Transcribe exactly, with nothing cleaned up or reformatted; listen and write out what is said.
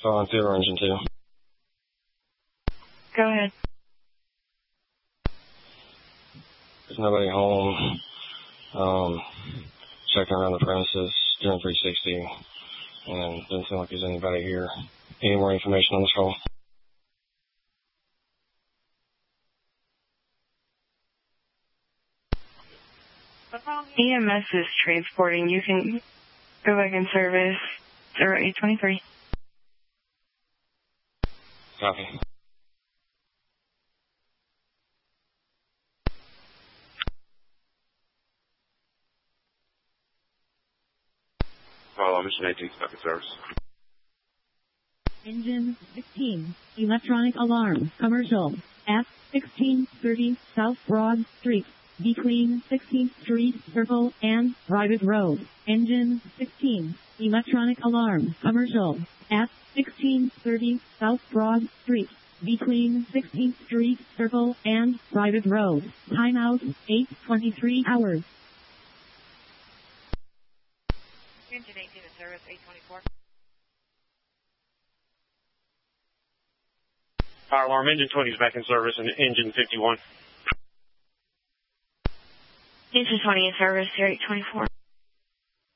on Theodore Engine two. Go ahead. There's nobody home. Um, checking around the premises, doing three sixty, and doesn't seem like there's anybody here. Any more information on this call? E M S is transporting. You can go back in service. zero eight twenty-three. Copy. Follow Mission eighteen, back in service. Engine sixteen, electronic alarm, commercial, F sixteen thirty South Broad Street, between sixteenth Street Circle and Private Road. Engine sixteen, electronic alarm, commercial, F sixteen thirty South Broad Street, between sixteenth Street Circle and Private Road. Timeout, eight twenty-three hours. Engine eighteen in service, eight twenty-four. Fire alarm, engine twenty is back in service, and engine fifty-one. Engine twenty in service, zero eight twenty-four.